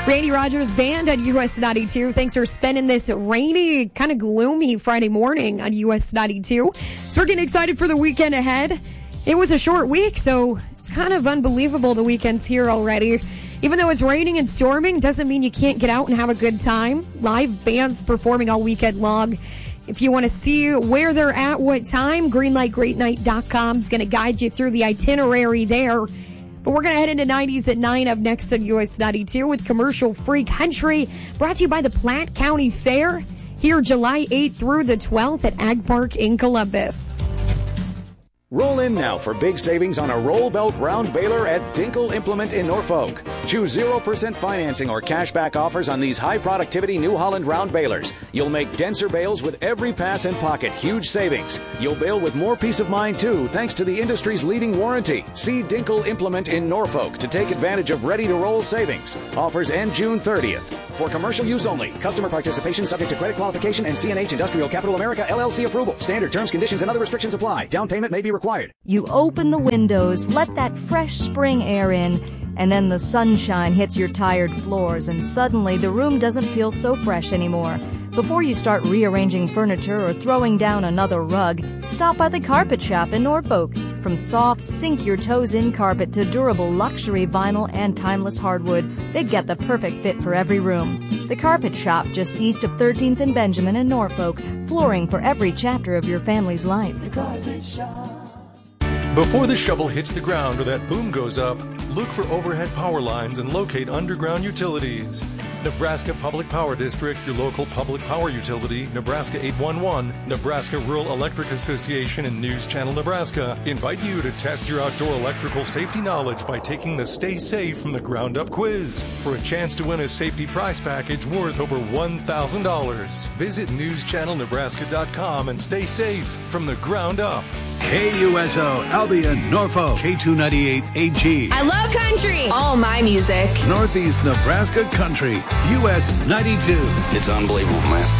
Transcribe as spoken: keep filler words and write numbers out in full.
Randy Rogers Band on U S ninety-two. Thanks for spending this rainy, kind of gloomy Friday morning on U S ninety-two. So we're getting excited for the weekend ahead. It was a short week, so it's kind of unbelievable the weekend's here already. Even though it's raining and storming, doesn't mean you can't get out and have a good time. Live bands performing all weekend long. If you want to see where they're at, what time, greenlight great night dot com is going to guide you through the itinerary there. But we're going to head into nineties at nine up next on U S ninety-two with commercial-free country, brought to you by the Platte County Fair, here July eighth through the twelfth at Ag Park in Columbus. Roll in now for big savings on a roll belt round baler at Dinkle Implement in Norfolk. Choose zero percent financing or cashback offers on these high-productivity New Holland round balers. You'll make denser bales with every pass and pocket. Huge savings. You'll bale with more peace of mind, too, thanks to the industry's leading warranty. See Dinkle Implement in Norfolk to take advantage of ready-to-roll savings. Offers end June thirtieth. For commercial use only. Customer participation subject to credit qualification and C and H Industrial Capital America L L C approval. Standard terms, conditions, and other restrictions apply. Down payment may be required. Required. You open the windows, let that fresh spring air in, and then the sunshine hits your tired floors, and suddenly the room doesn't feel so fresh anymore. Before you start rearranging furniture or throwing down another rug, stop by the Carpet Shop in Norfolk. From soft, sink-your-toes-in carpet to durable luxury vinyl and timeless hardwood, they get the perfect fit for every room. The Carpet Shop, just east of thirteenth and Benjamin in Norfolk, flooring for every chapter of your family's life. The Carpet Shop. Before the shovel hits the ground or that boom goes up, look for overhead power lines and locate underground utilities. Nebraska Public Power District, your local public power utility, Nebraska eight one one, Nebraska Rural Electric Association, and News Channel Nebraska invite you to test your outdoor electrical safety knowledge by taking the Stay Safe from the Ground Up quiz for a chance to win a safety prize package worth over one thousand dollars. Visit news channel nebraska dot com and stay safe from the ground up. K U S O, Albion, Norfolk, K two ninety-eight A G. I love country. All my music. Northeast Nebraska Country, U S ninety-two. It's unbelievable, man.